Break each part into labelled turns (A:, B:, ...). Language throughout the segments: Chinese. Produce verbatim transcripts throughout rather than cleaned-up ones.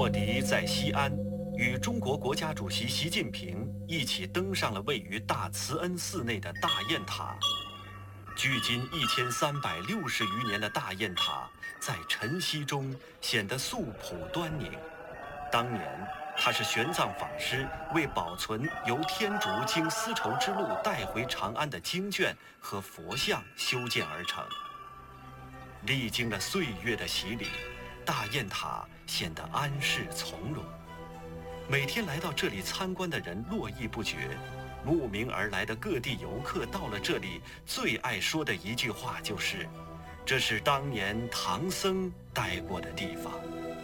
A: 莫迪在西安与中国国家主席习近平一起登上了位于大慈恩寺内的大雁塔。距今一千三百六十余年的大雁塔，在晨曦中显得素朴端宁。当年，它是玄奘法师为保存由天竺经丝绸之路带回长安的经卷和佛像修建而成。历经了岁月的洗礼，大雁塔显得安适从容。每天来到这里参观的人络绎不绝，慕名而来的各地游客到了这里，最爱说的一句话就是：“这是当年唐僧待过的地方。”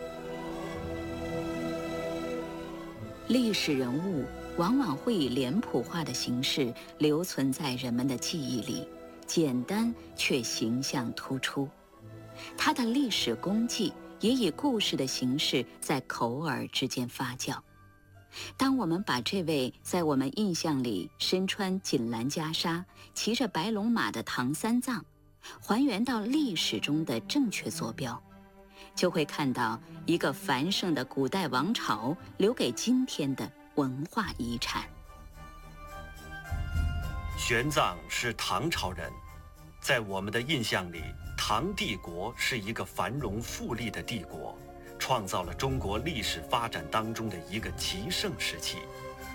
B: 历史人物往往会以脸谱化的形式留存在人们的记忆里，简单却形象突出。他的历史功绩也以故事的形式在口耳之间发酵。当我们把这位在我们印象里身穿锦兰袈裟、骑着白龙马的唐三藏还原到历史中的正确坐标，就会看到一个繁盛的古代王朝留给今天的文化遗产。
A: 玄奘是唐朝人，在我们的印象里，唐帝国是一个繁荣富丽的帝国，创造了中国历史发展当中的一个极盛时期。